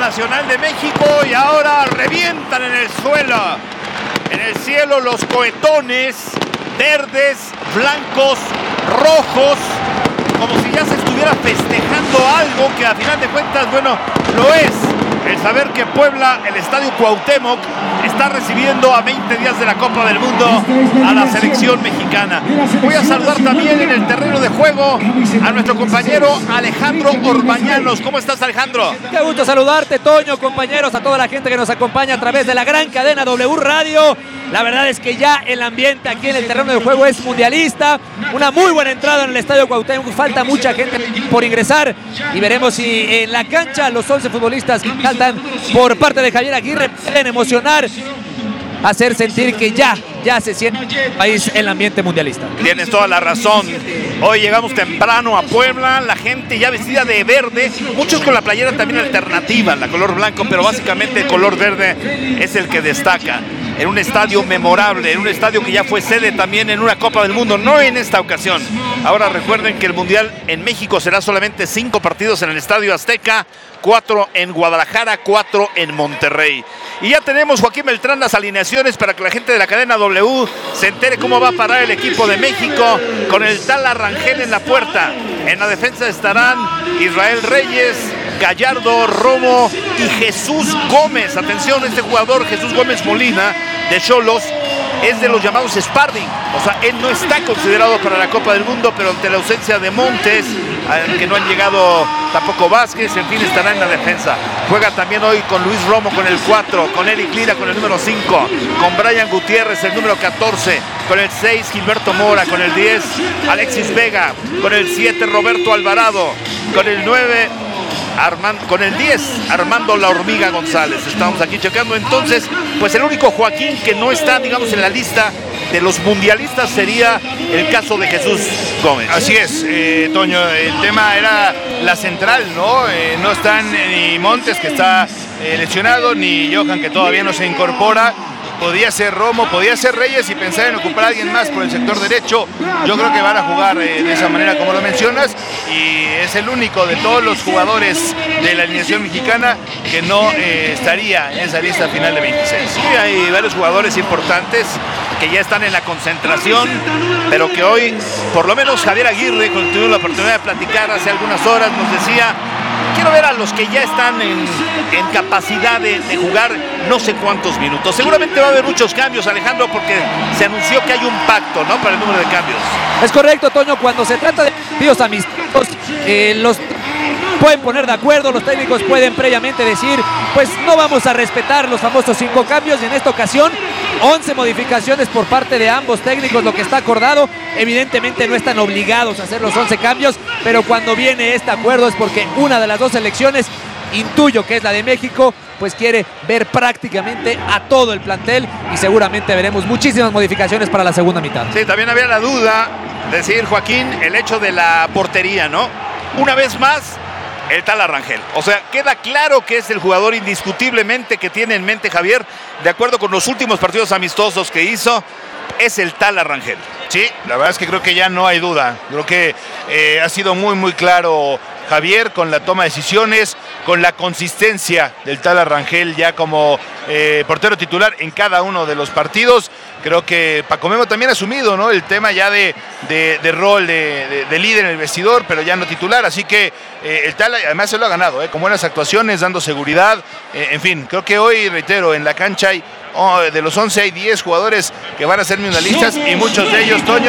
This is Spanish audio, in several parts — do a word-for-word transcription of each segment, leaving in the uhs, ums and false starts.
nacional de México y ahora revientan en el suelo. En el cielo los cohetones verdes, blancos, rojos, como si ya se estuviera festejando algo que a final de cuentas, bueno, lo es. El saber que Puebla, el Estadio Cuauhtémoc, está recibiendo a veinte días de la Copa del Mundo a la selección mexicana. Voy a saludar también en el terreno de juego a nuestro compañero Alejandro Orbañanos. ¿Cómo estás, Alejandro? Qué gusto saludarte, Toño, compañeros, a toda la gente que nos acompaña a través de la gran cadena W Radio. La verdad es que ya el ambiente aquí en el terreno de juego es mundialista. Una muy buena entrada en el Estadio Cuauhtémoc. Falta mucha gente por ingresar y veremos si en la cancha los once futbolistas que saltan por parte de Javier Aguirre pueden emocionar, hacer sentir que ya, ya se siente el país en el ambiente mundialista. Tienes toda la razón. Hoy llegamos temprano a Puebla, la gente ya vestida de verde, muchos con la playera también alternativa, la color blanco, pero básicamente el color verde es el que destaca. En un estadio memorable, en un estadio que ya fue sede también en una Copa del Mundo, no en esta ocasión. Ahora recuerden que el Mundial en México será solamente cinco partidos en el Estadio Azteca, cuatro en Guadalajara, cuatro en Monterrey. Y ya tenemos, Joaquín Beltrán, las alineaciones para que la gente de la cadena W se entere cómo va a parar el equipo de México con el Tala Rangel en la puerta. En la defensa estarán Israel Reyes, Gallardo, Romo y Jesús Gómez. Atención, este jugador, Jesús Gómez Molina, de Xolos, es de los llamados Sparring. O sea, él no está considerado para la Copa del Mundo, pero ante la ausencia de Montes, que no han llegado tampoco Vázquez, en fin, estará en la defensa. Juega también hoy con Luis Romo con el cuatro, con Eric Lira con el número cinco, con Brian Gutiérrez el número catorce, con el seis Gilberto Mora, con el diez Alexis Vega, con el siete Roberto Alvarado, con el nueve Armand, con el diez Armando La Hormiga González. Estamos aquí checando entonces, pues el único Joaquín que no está, digamos, en la lista de los mundialistas sería el caso de Jesús Gómez. Así es, eh, Toño, el tema era la central, ¿no? Eh, no están ni Montes, que está eh, lesionado, ni Johan, que todavía no se incorpora. Podía ser Romo, podía ser Reyes y pensar en ocupar a alguien más por el sector derecho. Yo creo que van a jugar eh, de esa manera como lo mencionas, y es el único de todos los jugadores de la alineación mexicana que no eh, estaría en esa lista final de veintiséis. Sí, hay varios jugadores importantes que ya están en la concentración, pero que hoy, por lo menos Javier Aguirre, cuando tuvimos la oportunidad de platicar hace algunas horas, nos decía: quiero ver a los que ya están en, en capacidad de, de jugar no sé cuántos minutos. Seguramente va a haber muchos cambios, Alejandro, porque se anunció que hay un pacto, ¿no?, para el número de cambios. Es correcto, Toño, cuando se trata de partidos amistosos, eh, los pueden poner de acuerdo, los técnicos pueden previamente decir, pues no vamos a respetar los famosos cinco cambios, y en esta ocasión once modificaciones por parte de ambos técnicos, lo que está acordado. Evidentemente no están obligados a hacer los once cambios, pero cuando viene este acuerdo es porque una de las dos selecciones, intuyo que es la de México, pues quiere ver prácticamente a todo el plantel, y seguramente veremos muchísimas modificaciones para la segunda mitad. Sí, también había la duda, decir, Joaquín, el hecho de la portería, ¿no? Una vez más, el Tala Rangel. O sea, queda claro que es el jugador indiscutiblemente que tiene en mente Javier, de acuerdo con los últimos partidos amistosos que hizo, es el Tala Rangel. Sí, la verdad es que creo que ya no hay duda. Creo que eh, ha sido muy, muy claro Javier con la toma de decisiones, con la consistencia del Tala Rangel ya como eh, portero titular en cada uno de los partidos. Creo que Paco Memo también ha asumido, ¿no?, el tema ya de, de, de rol de, de, de líder en el vestidor, pero ya no titular. Así que eh, el Tala además se lo ha ganado, ¿eh?, con buenas actuaciones, dando seguridad. Eh, en fin, creo que hoy, reitero, en la cancha hay oh, de los once hay diez jugadores que van a ser mundialistas, y muchos de ellos, Toño,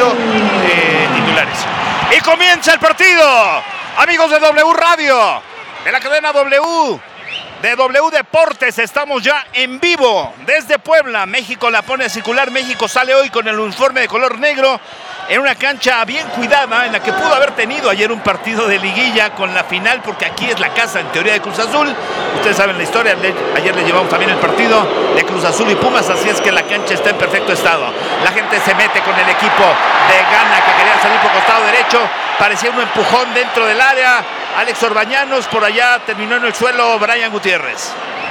eh, titulares. Y comienza el partido, amigos de W Radio, de la cadena W, de W Deportes. Estamos ya en vivo desde Puebla. México la pone a circular. México sale hoy con el uniforme de color negro en una cancha bien cuidada, en la que pudo haber tenido ayer un partido de liguilla con la final, porque aquí es la casa en teoría de Cruz Azul. Ustedes saben la historia, ayer le llevamos también el partido de Cruz Azul y Pumas, así es que la cancha está en perfecto estado. La gente se mete con el equipo de Ghana, que quería salir por costado derecho. Parecía un empujón dentro del área. Alex Orbañanos, por allá terminó en el suelo Brian Gutiérrez.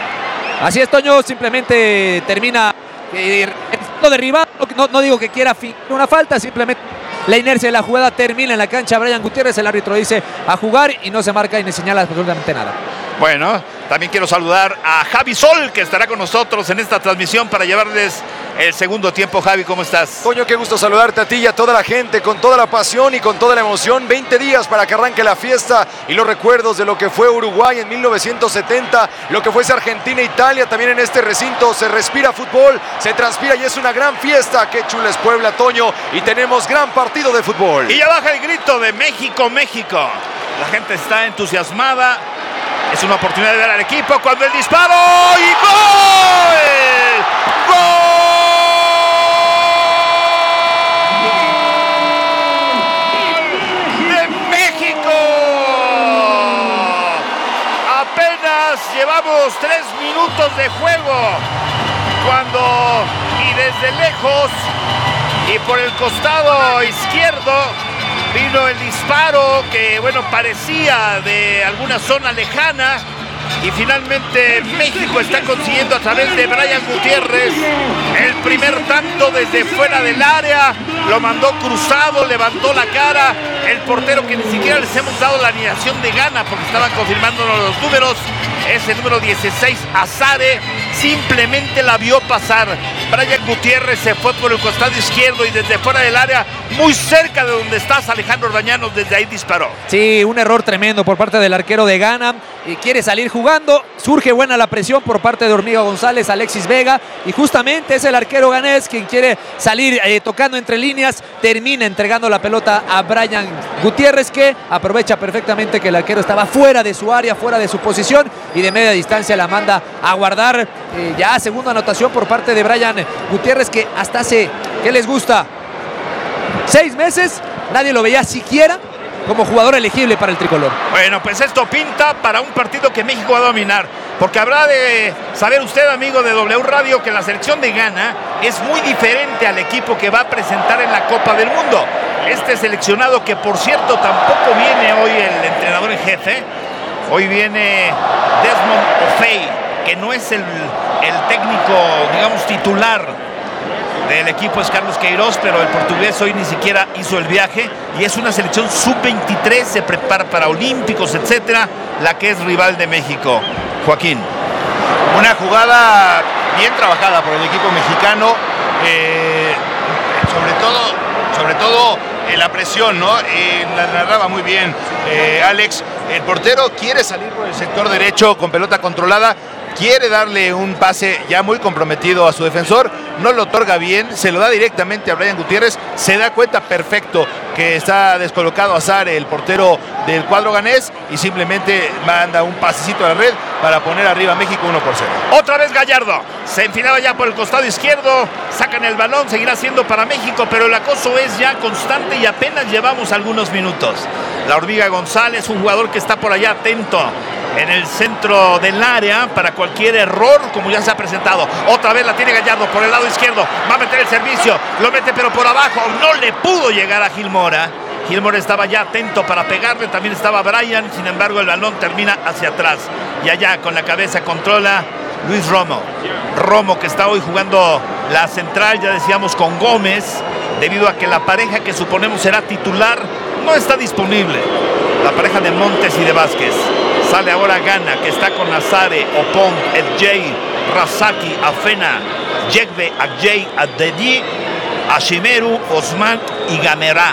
Así es, Toño, simplemente termina eh, lo derribado. No, no digo que quiera fingir una falta, simplemente la inercia de la jugada termina en la cancha. Brian Gutiérrez, el árbitro dice a jugar y no se marca y ni señala absolutamente nada. Bueno, también quiero saludar a Javi Sol, que estará con nosotros en esta transmisión para llevarles el segundo tiempo. Javi, ¿cómo estás? Toño, qué gusto saludarte a ti y a toda la gente, con toda la pasión y con toda la emoción. veinte días para que arranque la fiesta y los recuerdos de lo que fue Uruguay en mil novecientos setenta, lo que fuese Argentina, Italia. También en este recinto se respira fútbol, se transpira y es una gran fiesta. Qué chula es Puebla, Toño, y tenemos gran partido de fútbol. Y ya baja el grito de México, México. La gente está entusiasmada. Es una oportunidad de ver al equipo cuando el disparo y ¡gol! ¡Gol! ¡De México! Apenas llevamos tres minutos de juego cuando, y desde lejos y por el costado izquierdo, vino el disparo que, bueno, parecía de alguna zona lejana, y finalmente México está consiguiendo a través de Brian Gutiérrez el primer tanto desde fuera del área. Lo mandó cruzado, levantó la cara. El portero, que ni siquiera les hemos dado la alineación de Ghana porque estaban confirmándonos los números, es el número dieciséis, Azare, simplemente la vio pasar. Brian Gutiérrez se fue por el costado izquierdo y desde fuera del área, muy cerca de donde estás, Alejandro Orbañanos, desde ahí disparó. Sí, un error tremendo por parte del arquero de Ghana. Y quiere salir jugando, surge buena la presión por parte de Hormiga González, Alexis Vega, y justamente es el arquero ganés quien quiere salir eh, tocando entre líneas, termina entregando la pelota a Brian Gutiérrez, que aprovecha perfectamente que el arquero estaba fuera de su área, fuera de su posición, y de media distancia la manda a guardar. Eh, ya segunda anotación por parte de Brian Gutiérrez, que hasta hace, ¿qué les gusta? Seis meses, nadie lo veía siquiera como jugador elegible para el tricolor. Bueno, pues esto pinta para un partido que México va a dominar, porque habrá de saber usted, amigo de W Radio, que la selección de Ghana es muy diferente al equipo que va a presentar en la Copa del Mundo. Este seleccionado, que por cierto tampoco viene hoy el entrenador en jefe, hoy viene Desmond Ofei, que no es el, el técnico, digamos, titular del equipo, es Carlos Queiroz, pero el portugués hoy ni siquiera hizo el viaje, y es una selección sub veintitrés, se prepara para olímpicos, etcétera, la que es rival de México. Joaquín. Una jugada bien trabajada por el equipo mexicano, eh, sobre todo, sobre todo en la presión, ¿no? Eh, la narraba muy bien eh, Alex. El portero quiere salir por el sector derecho con pelota controlada, quiere darle un pase ya muy comprometido a su defensor, no lo otorga bien, se lo da directamente a Brian Gutiérrez, se da cuenta perfecto que está descolocado Azare, el portero del cuadro ganés, y simplemente manda un pasecito a la red para poner arriba a México uno por cero. Otra vez Gallardo, se enfilaba ya por el costado izquierdo, sacan el balón, seguirá siendo para México, pero el acoso es ya constante y apenas llevamos algunos minutos. La Hormiga González, un jugador que está por allá atento en el centro del área para cualquier error, como ya se ha presentado. Otra vez la tiene Gallardo por el lado izquierdo, va a meter el servicio, lo mete pero por abajo, no le pudo llegar a Gil Mora. Gil Mora estaba ya atento para pegarle, también estaba Brian, sin embargo el balón termina hacia atrás. Y allá con la cabeza controla Luis Romo. Romo, que está hoy jugando la central, ya decíamos, con Gómez, debido a que la pareja que suponemos será titular no está disponible. La pareja de Montes y de Vázquez. Sale ahora Ghana, que está con Azare, Opong, Edjei, Razaki, Afena, Yegbe, Adjei, Adedi, Ashimeru, Osman y Gamerá.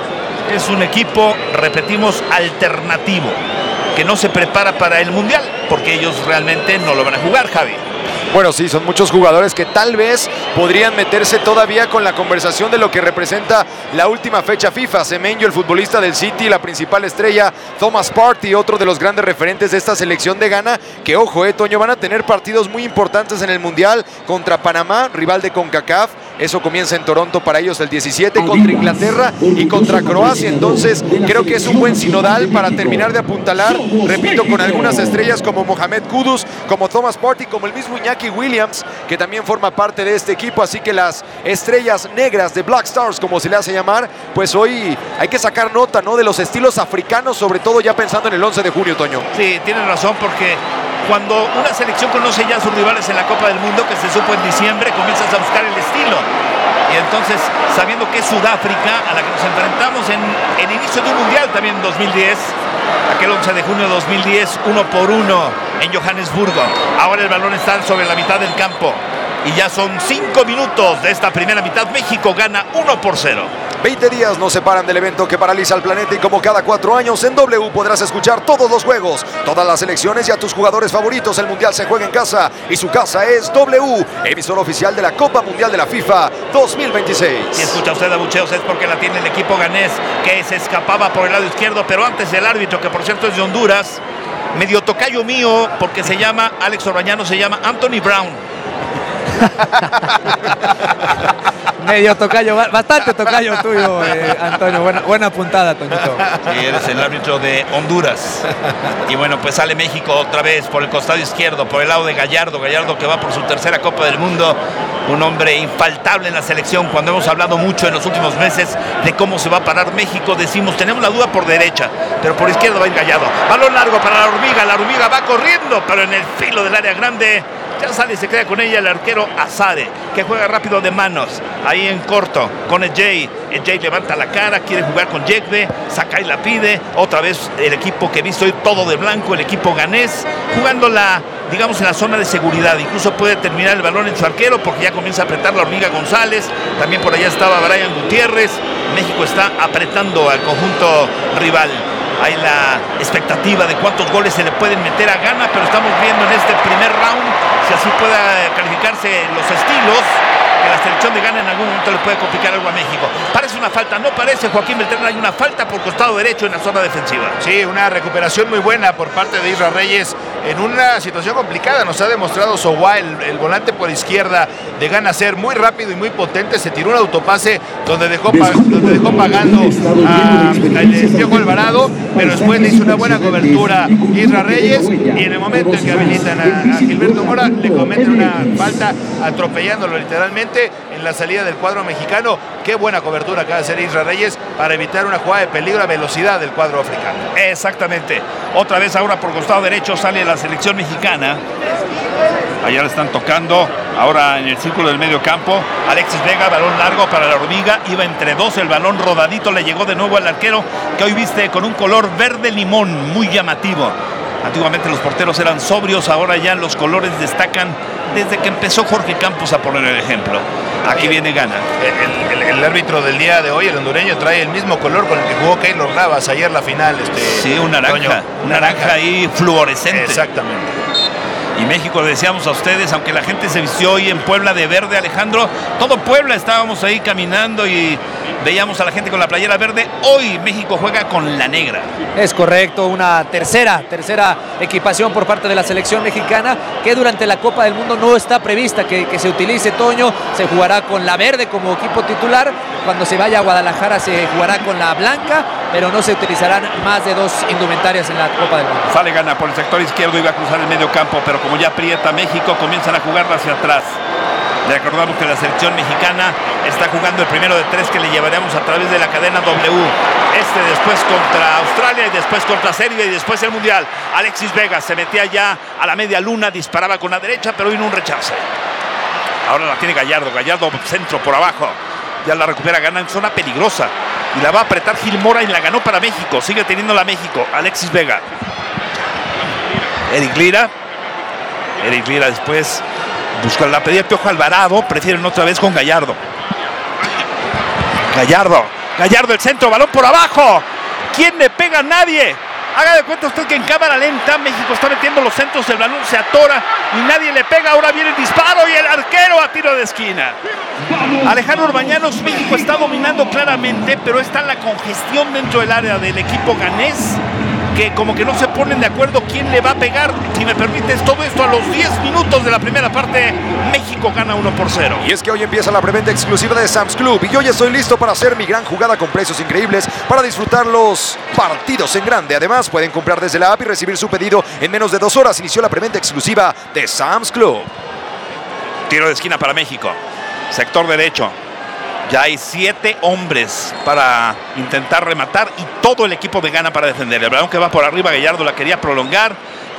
Es un equipo, repetimos, alternativo, que no se prepara para el Mundial, porque ellos realmente no lo van a jugar, Javi. Bueno, sí, son muchos jugadores que tal vez podrían meterse todavía con la conversación de lo que representa la última fecha FIFA. Semenyo, el futbolista del City, la principal estrella, Thomas Partey, otro de los grandes referentes de esta selección de Ghana, que ojo, eh, Toño, van a tener partidos muy importantes en el Mundial contra Panamá, rival de CONCACAF. Eso comienza en Toronto para ellos el diecisiete, contra Inglaterra y contra Croacia. Entonces creo que es un buen sinodal para terminar de apuntalar, repito, con algunas estrellas como Mohamed Kudus, como Thomas Partey, como el mismo Iñaki Williams, que también forma parte de este equipo. Así que las estrellas negras de Black Stars, como se le hace llamar, pues hoy hay que sacar nota, ¿no?, de los estilos africanos, sobre todo ya pensando en el once de junio, Toño. Sí, tienes razón, porque cuando una selección conoce ya a sus rivales en la Copa del Mundo, que se supo en diciembre, comienzas a buscar el estilo. Y entonces, sabiendo que es Sudáfrica, a la que nos enfrentamos en el inicio de un mundial también en dos mil diez, aquel once de junio de dos mil diez, uno por uno en Johannesburgo. Ahora el balón está sobre la mitad del campo. Y ya son cinco minutos de esta primera mitad. México gana uno por cero. veinte días nos separan del evento que paraliza al planeta y como cada cuatro años en W podrás escuchar todos los juegos, todas las selecciones y a tus jugadores favoritos. El Mundial se juega en casa y su casa es W, emisor oficial de la Copa Mundial de la FIFA dos mil veintiséis. Si escucha usted abucheos es porque la tiene el equipo ganés, que se escapaba por el lado izquierdo, pero antes el árbitro, que por cierto es de Honduras, medio tocayo mío, porque se llama Alex Orbañano, se llama Anthony Brown. Medio tocayo, bastante tocayo tuyo, eh, Antonio. Buena, buena puntada, Toñito. Sí, eres el árbitro de Honduras. Y bueno, pues sale México otra vez por el costado izquierdo, por el lado de Gallardo. Gallardo que va por su tercera Copa del Mundo. Un hombre infaltable en la selección. Cuando hemos hablado mucho en los últimos meses de cómo se va a parar México, decimos, tenemos la duda por derecha, pero por izquierda va a ir Gallardo. Balón largo para la hormiga. La hormiga va corriendo, pero en el filo del área grande. Ya sale y se queda con ella el arquero Azare, que juega rápido de manos, ahí en corto, con el Jay. El Jay levanta la cara, quiere jugar con Yekbe, saca y la pide. Otra vez el equipo que he visto hoy todo de blanco, el equipo ganés, jugando la, digamos, en la zona de seguridad. Incluso puede terminar el balón en su arquero porque ya comienza a apretar la hormiga González. También por allá estaba Brian Gutiérrez. México está apretando al conjunto rival. Hay la expectativa de cuántos goles se le pueden meter a Ghana, pero estamos viendo en este primer round si así pueda calificarse los estilos, que la selección de Ghana en algún momento le puede complicar algo a México. Parece una falta, no parece, Joaquín Beltrán, hay una falta por costado derecho en la zona defensiva. Sí, una recuperación muy buena por parte de Isra Reyes en una situación complicada. Nos ha demostrado Sowa, el, el volante por izquierda de Ghana, ser muy rápido y muy potente. Se tiró un autopase donde dejó, pa, donde dejó pagando a, a el Piojo Alvarado, pero después le hizo una buena cobertura Isra Reyes, y en el momento en que habilitan a, a Gilberto Mora, le cometen una falta atropellándolo literalmente en la salida del cuadro mexicano. Qué buena cobertura acaba de hacer Isra Reyes para evitar una jugada de peligro a velocidad del cuadro africano. Exactamente. Otra vez ahora por costado derecho sale la selección mexicana. Allá le están tocando. Ahora en el círculo del medio campo. Alexis Vega, balón largo para la hormiga. Iba entre dos, el balón rodadito. Le llegó de nuevo al arquero, que hoy viste con un color verde limón muy llamativo. Antiguamente los porteros eran sobrios, ahora ya los colores destacan desde que empezó Jorge Campos a poner el ejemplo. Aquí viene Ghana. El, el, el árbitro del día de hoy, el hondureño, trae el mismo color con el que jugó Keylor Navas ayer la final. Este, sí, un naranja, Toño, un naranja, naranja ahí fluorescente. Exactamente. Y México, le decíamos a ustedes, aunque la gente se vistió hoy en Puebla de verde, Alejandro, todo Puebla estábamos ahí caminando y veíamos a la gente con la playera verde. Hoy México juega con la negra. Es correcto, una tercera, tercera equipación por parte de la selección mexicana, que durante la Copa del Mundo no está prevista que, que se utilice, Toño. Se jugará con la verde como equipo titular. Cuando se vaya a Guadalajara se jugará con la blanca, pero no se utilizarán más de dos indumentarias en la Copa del Mundo. Sale Ghana por el sector izquierdo, iba a cruzar el medio campo, pero como ya aprieta México, comienzan a jugarla hacia atrás. Le recordamos que la selección mexicana está jugando el primero de tres que le llevaremos a través de la cadena W. Este después contra Australia y después contra Serbia y después el Mundial. Alexis Vega se metía ya a la media luna, disparaba con la derecha, pero vino un rechace. Ahora la tiene Gallardo, Gallardo centro por abajo. Ya la recupera, Ghana en zona peligrosa. Y la va a apretar Gil Mora y la ganó para México. Sigue teniéndola México. Alexis Vega. Eric Lira. Eric Lira después busca la pedida Piojo Alvarado. Prefieren otra vez con Gallardo. Gallardo. Gallardo el centro, balón por abajo. ¿Quién le pega? Nadie. Haga de cuenta usted que en cámara lenta México está metiendo los centros, el balón se atora y nadie le pega. Ahora viene el disparo y el arquero a tiro de esquina. Alejandro Orbañanos, México está dominando claramente, pero está la congestión dentro del área del equipo ganés, que como que no se ponen de acuerdo quién le va a pegar. Si me permites, todo esto a los diez minutos de la primera parte. México gana uno por cero. Y es que hoy empieza la preventa exclusiva de Sam's Club y yo ya estoy listo para hacer mi gran jugada con precios increíbles para disfrutar los partidos en grande. Además, pueden comprar desde la app y recibir su pedido en menos de dos horas. Inició la preventa exclusiva de Sam's Club. Tiro de esquina para México. Sector derecho. Ya hay siete hombres para intentar rematar y todo el equipo de Ghana para defender. El balón que va por arriba, Gallardo la quería prolongar.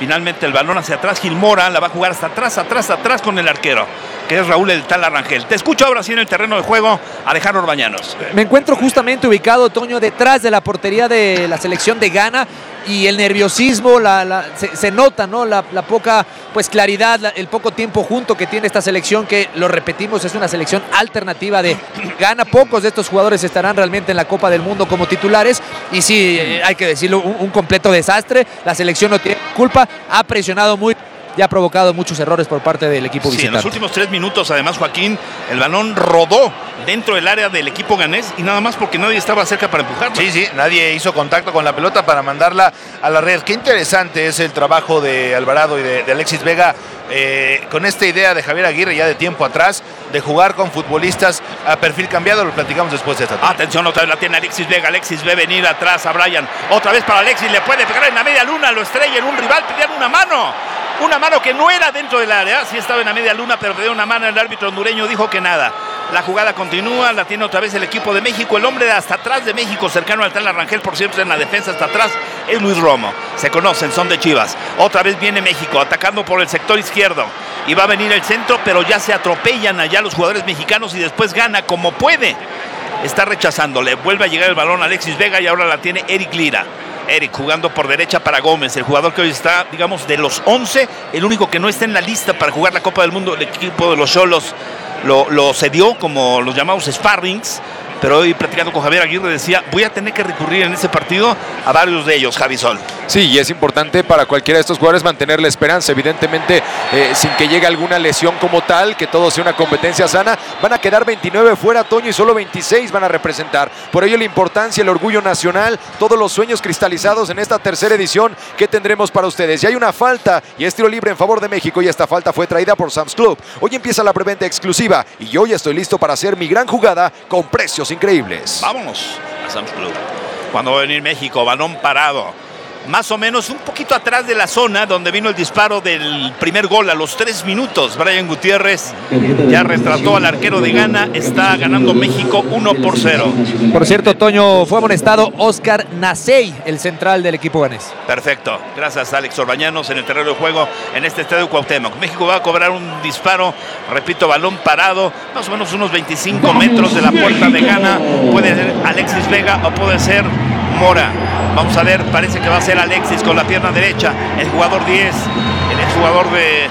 Finalmente el balón hacia atrás, Gil Mora la va a jugar hasta atrás, atrás, atrás con el arquero, que es Raúl el Tala Rangel. Te escucho ahora sí en el terreno de juego, Alejandro Orbañanos. Me encuentro justamente ubicado, Toño, detrás de la portería de la selección de Ghana, y el nerviosismo, la, la, se, se nota, ¿no? La, la poca pues claridad, la, el poco tiempo junto que tiene esta selección, que lo repetimos, es una selección alternativa de Ghana. Pocos de estos jugadores estarán realmente en la Copa del Mundo como titulares, y sí, eh, hay que decirlo, un, un completo desastre. La selección no tiene culpa, ha presionado muy, ya ha provocado muchos errores por parte del equipo sí, visitante. En los últimos tres minutos, además, Joaquín, el balón rodó dentro del área del equipo ganés, y nada más porque nadie estaba cerca para empujarlo. Sí, sí, nadie hizo contacto con la pelota para mandarla a la red. Qué interesante es el trabajo de Alvarado y de, de Alexis Vega, eh, con esta idea de Javier Aguirre ya de tiempo atrás, de jugar con futbolistas a perfil cambiado. Lo platicamos después de esta tarde. Atención, otra vez la tiene Alexis Vega. Alexis ve venir atrás a Brian. Otra vez para Alexis, le puede pegar en la media luna, lo estrella en un rival, pedían una mano. Una mano que no era dentro del área, sí estaba en la media luna, pero pedía una mano. El árbitro hondureño dijo que nada. La jugada continúa, la tiene otra vez el equipo de México. El hombre de hasta atrás de México, cercano al Tala Rangel, por cierto, en la defensa hasta atrás, es Luis Romo. Se conocen, son de Chivas. Otra vez viene México, atacando por el sector izquierdo. Y va a venir el centro, pero ya se atropellan allá los jugadores mexicanos, y después Gana como puede. Está rechazando, le vuelve a llegar el balón a Alexis Vega, y ahora la tiene Eric Lira. Eric jugando por derecha para Gómez, el jugador que hoy está, digamos, de los once, el único que no está en la lista para jugar la Copa del Mundo. El equipo de los Xolos lo, lo cedió, como los llamados sparrings, pero hoy platicando con Javier Aguirre decía, voy a tener que recurrir en ese partido a varios de ellos, Javi Sol. Sí, y es importante para cualquiera de estos jugadores mantener la esperanza, evidentemente, eh, sin que llegue alguna lesión como tal, que todo sea una competencia sana. Van a quedar veintinueve fuera, Toño, y solo veintiséis van a representar. Por ello la importancia, el orgullo nacional, todos los sueños cristalizados en esta tercera edición que tendremos para ustedes. Y hay una falta, y es tiro libre en favor de México, y esta falta fue traída por Sam's Club. Hoy empieza la preventa exclusiva, y yo ya estoy listo para hacer mi gran jugada con precios increíbles. Vámonos a Sam's Club. Cuando va a venir México, balón parado, más o menos un poquito atrás de la zona donde vino el disparo del primer gol a los tres minutos. Brian Gutiérrez ya retrató al arquero de Ghana. Está ganando México uno por cero. Por cierto, Toño, fue amonestado Oscar Nacey, el central del equipo ganés. Perfecto, gracias Alex Orbañanos en el terreno de juego en este estadio Cuauhtémoc. México va a cobrar un disparo, repito, balón parado, más o menos unos veinticinco metros de la puerta de Ghana. Puede ser Alexis Vega o puede ser Mora. Vamos a ver, parece que va a ser Alexis con la pierna derecha, el jugador diez, el jugador de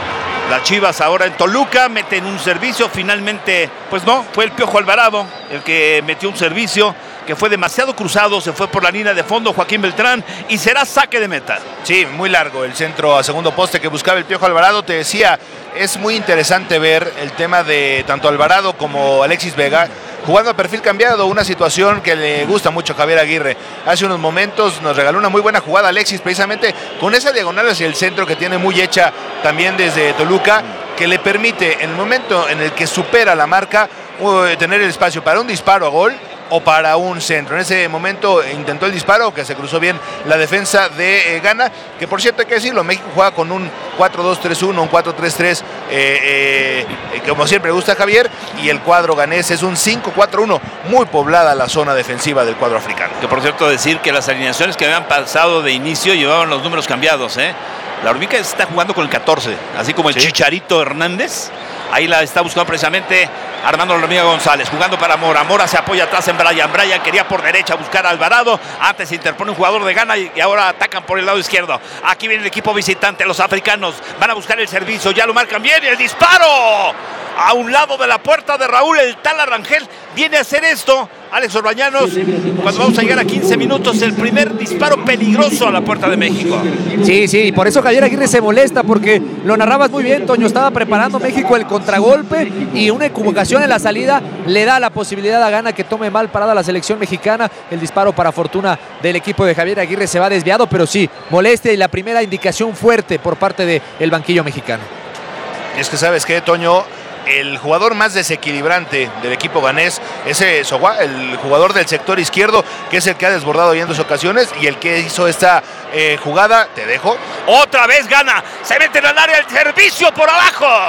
las Chivas ahora en Toluca, mete en un servicio. Finalmente, pues no, fue el Piojo Alvarado el que metió un servicio que fue demasiado cruzado, se fue por la línea de fondo Joaquín Beltrán, y será saque de meta. Sí, muy largo el centro a segundo poste que buscaba el Piojo Alvarado. Te decía, es muy interesante ver el tema de tanto Alvarado como Alexis Vega jugando a perfil cambiado, una situación que le gusta mucho a Javier Aguirre. Hace unos momentos nos regaló una muy buena jugada Alexis, precisamente con esa diagonal hacia el centro que tiene muy hecha también desde Toluca, que le permite en el momento en el que supera la marca uh, tener el espacio para un disparo a gol o para un centro. En ese momento intentó el disparo, que se cruzó bien la defensa de eh, Ghana, que por cierto hay que decirlo, México juega con un cuatro dos tres uno, un cuatro tres tres, eh, eh, como siempre gusta Javier, y el cuadro ganés es un cinco cuatro uno, muy poblada la zona defensiva del cuadro africano. Que por cierto decir que las alineaciones que habían pasado de inicio llevaban los números cambiados, ¿eh? La Hormiga está jugando con el catorce, así como el sí. Chicharito Hernández. Ahí la está buscando precisamente Armando La Hormiga González, jugando para Mora. Mora se apoya atrás en Brian. Brian quería por derecha buscar a Alvarado. Antes se interpone un jugador de Ghana y ahora atacan por el lado izquierdo. Aquí viene el equipo visitante, los africanos. Van a buscar el servicio, ya lo marcan bien. Y el disparo a un lado de la puerta de Raúl el Tala Rangel. Viene a hacer esto Alex Orbañanos, cuando vamos a llegar a quince minutos, el primer disparo peligroso a la puerta de México. Sí, sí, y por eso Javier Aguirre se molesta, porque lo narrabas muy bien, Toño. Estaba preparando México el contragolpe y una equivocación en la salida le da la posibilidad a Ghana que tome mal parada la selección mexicana. El disparo para fortuna del equipo de Javier Aguirre se va desviado, pero sí, molestia y la primera indicación fuerte por parte del banquillo mexicano. Es que sabes qué, Toño, el jugador más desequilibrante del equipo ganés es Sogua, el jugador del sector izquierdo, que es el que ha desbordado ya en dos ocasiones y el que hizo esta eh, jugada. Te dejo. Otra vez Ghana, se mete en el área, el servicio por abajo.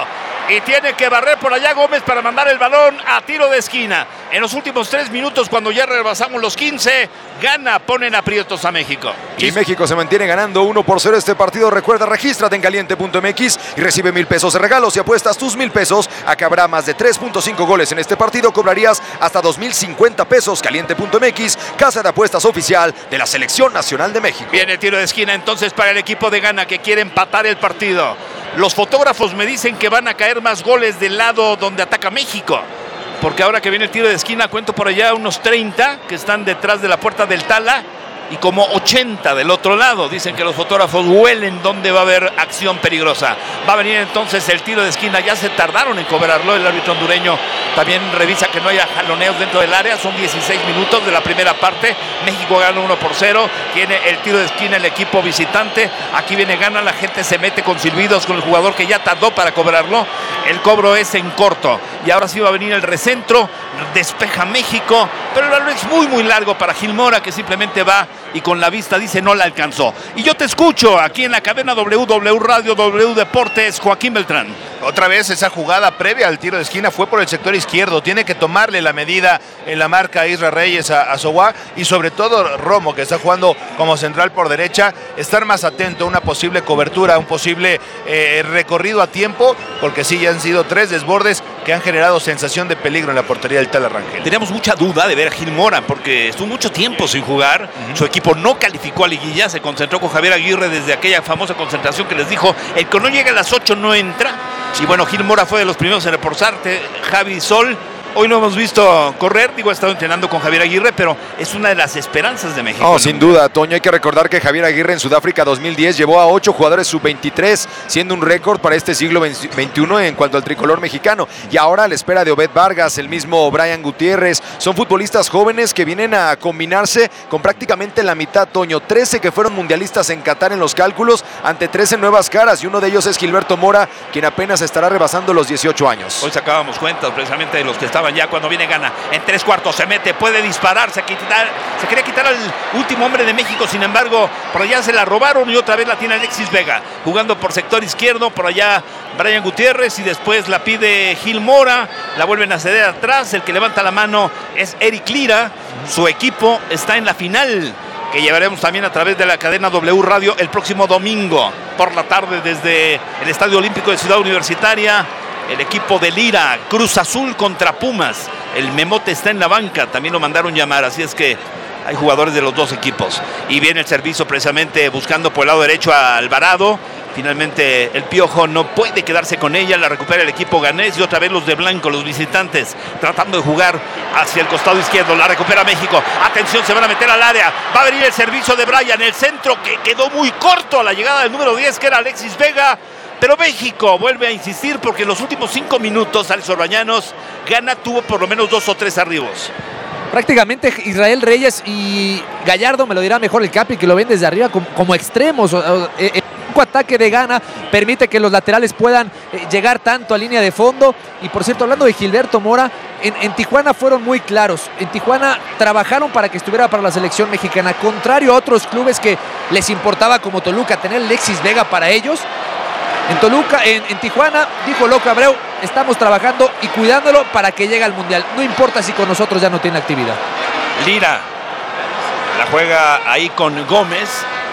y tiene que barrer por allá Gómez para mandar el balón a tiro de esquina. En los últimos tres minutos, cuando ya rebasamos los quince, gana, ponen aprietos a México. Y México se mantiene ganando uno por cero este partido. Recuerda, regístrate en caliente punto m x y recibe mil pesos de regalos. Si apuestas tus mil pesos, acá habrá más de tres punto cinco goles en este partido. Cobrarías hasta dos mil cincuenta pesos. caliente punto m x, casa de apuestas oficial de la Selección Nacional de México. Viene el tiro de esquina entonces para el equipo de Ghana, que quiere empatar el partido. Los fotógrafos me dicen que van a caer más goles del lado donde ataca México, porque ahora que viene el tiro de esquina, cuento por allá unos treinta que están detrás de la puerta del Tala y como ochenta del otro lado. Dicen que los fotógrafos huelen donde va a haber acción peligrosa. Va a venir entonces el tiro de esquina. Ya se tardaron en cobrarlo. El árbitro hondureño también revisa que no haya jaloneos dentro del área. Son dieciséis minutos de la primera parte. México gana uno por cero. Tiene el tiro de esquina el equipo visitante. Aquí viene Ghana. La gente se mete con silbidos con el jugador que ya tardó para cobrarlo. El cobro es en corto. Y ahora sí va a venir el recentro. Despeja México. Pero el balón es muy muy largo para Gil Mora, que simplemente va y con la vista dice no la alcanzó. Y yo te escucho aquí en la cadena W W Radio, W Deportes, Joaquín Beltrán. Otra vez esa jugada previa al tiro de esquina fue por el sector izquierdo. Tiene que tomarle la medida en la marca Israel Reyes a, a Sowa, y sobre todo Romo, que está jugando como central por derecha, estar más atento a una posible cobertura, un posible eh, recorrido a tiempo, porque sí, ya han sido tres desbordes que han generado sensación de peligro en la portería del Tala Rangel. Teníamos mucha duda de ver a Gil Mora, porque estuvo mucho tiempo sin jugar. Uh-huh. Su equipo no calificó a liguilla, se concentró con Javier Aguirre desde aquella famosa concentración que les dijo, el que no llega a las ocho no entra. Y bueno, Gil Mora fue de los primeros en reportarse. Javi Sol, hoy no hemos visto correr, digo, ha estado entrenando con Javier Aguirre, pero es una de las esperanzas de México. No, ¿no? Sin duda, Toño, hay que recordar que Javier Aguirre en Sudáfrica dos mil diez llevó a ocho jugadores sub veintitrés, siendo un récord para este siglo veintiuno en cuanto al tricolor mexicano. Y ahora a la espera de Obed Vargas, el mismo Brian Gutiérrez, son futbolistas jóvenes que vienen a combinarse con prácticamente la mitad, Toño. trece que fueron mundialistas en Qatar en los cálculos, ante trece nuevas caras, y uno de ellos es Gilberto Mora, quien apenas estará rebasando los dieciocho años. Hoy sacábamos cuentas precisamente de los que estaban ya cuando viene Ghana. En tres cuartos se mete, puede disparar, se, quitar, se quería quitar al último hombre de México, sin embargo, por allá se la robaron y otra vez la tiene Alexis Vega, jugando por sector izquierdo, por allá Brian Gutiérrez, y después la pide Gil Mora, la vuelven a ceder atrás. El que levanta la mano es Eric Lira. Su equipo está en la final, que llevaremos también a través de la cadena W Radio el próximo domingo por la tarde desde el Estadio Olímpico de Ciudad Universitaria. El equipo de Lira, Cruz Azul contra Pumas. El Memote está en la banca, también lo mandaron llamar, así es que hay jugadores de los dos equipos. Y viene el servicio precisamente buscando por el lado derecho a Alvarado. Finalmente el Piojo no puede quedarse con ella, la recupera el equipo ganés, y otra vez los de blanco, los visitantes, tratando de jugar hacia el costado izquierdo. La recupera México. Atención, se van a meter al área. Va a venir el servicio de Brian, el centro que quedó muy corto a la llegada del número diez, que era Alexis Vega. Pero México vuelve a insistir, porque en los últimos cinco minutos, Alex Orbañanos, Ghana tuvo por lo menos dos o tres arribos. Prácticamente Israel Reyes y Gallardo, me lo dirá mejor el Capi, que lo ven desde arriba como, como extremos. El ataque de Ghana permite que los laterales puedan llegar tanto a línea de fondo. Y por cierto, hablando de Gilberto Mora, en, en Tijuana fueron muy claros. En Tijuana trabajaron para que estuviera para la selección mexicana, contrario a otros clubes que les importaba, como Toluca, tener Alexis Vega para ellos. En Toluca, en, en Tijuana, dijo Loco Abreu, estamos trabajando y cuidándolo para que llegue al Mundial. No importa si con nosotros ya no tiene actividad. Lira la juega ahí con Gómez,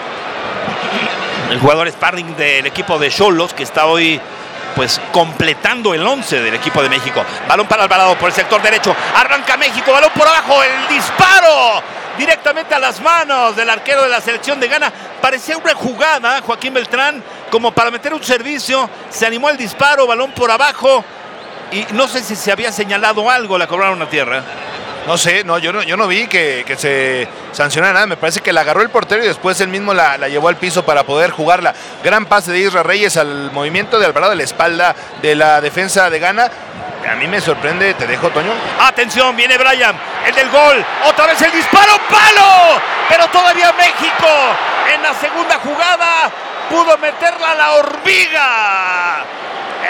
el jugador sparring del equipo de Xolos, que está hoy pues completando el once del equipo de México. Balón para Alvarado por el sector derecho. Arranca México, balón por abajo, el disparo directamente a las manos del arquero de la selección de Ghana. Parecía una jugada, Joaquín Beltrán, como para meter un servicio. Se animó el disparo, balón por abajo, y no sé si se había señalado algo, la cobraron a tierra. No sé, no, yo no, yo no vi que, que se sancionara nada. Me parece que la agarró el portero y después él mismo la, la llevó al piso para poder jugarla. Gran pase de Israel Reyes al movimiento de Alvarado, de la espalda de la defensa de Ghana. A mí me sorprende, te dejo, Toño. Atención, viene Brian, el del gol, otra vez el disparo, ¡palo! Pero todavía México en la segunda jugada pudo meterla a la hormiga.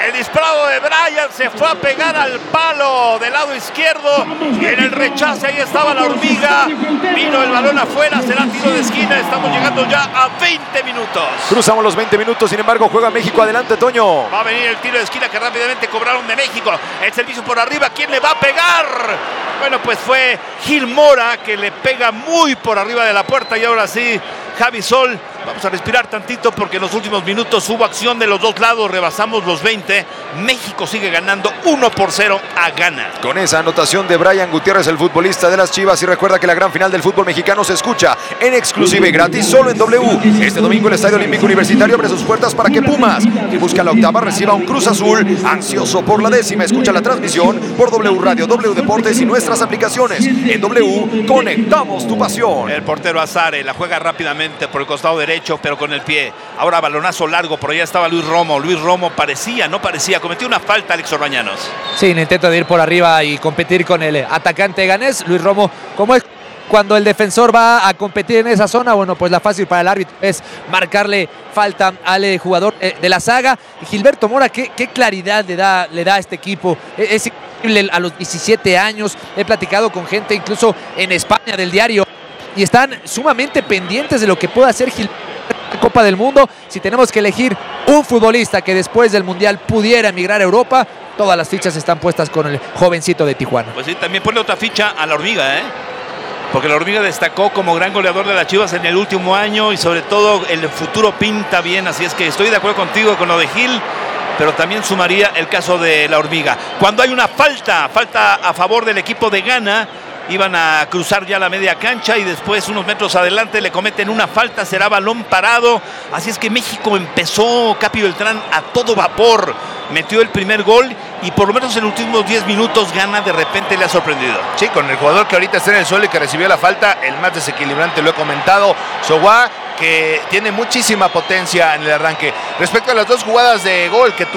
El disparo de Brian se fue a pegar al palo del lado izquierdo. Y en el rechace ahí estaba la hormiga. Vino el balón afuera, será tiro de esquina. Estamos llegando ya a veinte minutos. Cruzamos los veinte minutos, sin embargo juega México. Adelante, Toño. Va a venir el tiro de esquina que rápidamente cobraron de México. El servicio por arriba, ¿quién le va a pegar? Bueno, pues fue Gil Mora que le pega muy por arriba de la puerta. Y ahora sí, Javi Sol. Vamos a respirar tantito porque en los últimos minutos hubo acción de los dos lados. Rebasamos los veinte. México sigue ganando uno por cero a Ghana. Con esa anotación de Brian Gutiérrez, el futbolista de las Chivas. Y recuerda que la gran final del fútbol mexicano se escucha en exclusiva y gratis solo en W. Este domingo el Estadio Olímpico Universitario abre sus puertas para que Pumas, que busca la octava, reciba un Cruz Azul ansioso por la décima. Escucha la transmisión por W Radio, W Deportes y nuestras aplicaciones. En W conectamos tu pasión. El portero Azare la juega rápidamente por el costado derecho, pero con el pie. Ahora balonazo largo, por allá estaba Luis Romo. Luis Romo parecía, no parecía, cometió una falta Alex Orbañanos. Sí, en intento de ir por arriba y competir con el atacante ganés. Luis Romo, como es cuando el defensor va a competir en esa zona, bueno, pues la fácil para el árbitro es marcarle falta al jugador de la saga. Y Gilberto Mora, qué, qué claridad le da, le da a este equipo. Es increíble, a los diecisiete años. He platicado con gente incluso en España del diario y están sumamente pendientes de lo que pueda hacer Gilberto en la Copa del Mundo. Si tenemos que elegir un futbolista que después del Mundial pudiera emigrar a Europa, todas las fichas están puestas con el jovencito de Tijuana. Pues sí, también pone otra ficha a la hormiga, ¿eh? Porque la hormiga destacó como gran goleador de las Chivas en el último año y sobre todo el futuro pinta bien. Así es que estoy de acuerdo contigo con lo de Gil, pero también sumaría el caso de la hormiga. Cuando hay una falta, falta a favor del equipo de Ghana, iban a cruzar ya la media cancha y después unos metros adelante le cometen una falta, será balón parado. Así es que México empezó, Capi Beltrán, a todo vapor. Metió el primer gol y por lo menos en los últimos diez minutos Ghana de repente le ha sorprendido. Sí, con el jugador que ahorita está en el suelo y que recibió la falta, el más desequilibrante, lo he comentado, Sogua, que tiene muchísima potencia en el arranque. Respecto a las dos jugadas de gol que tuvo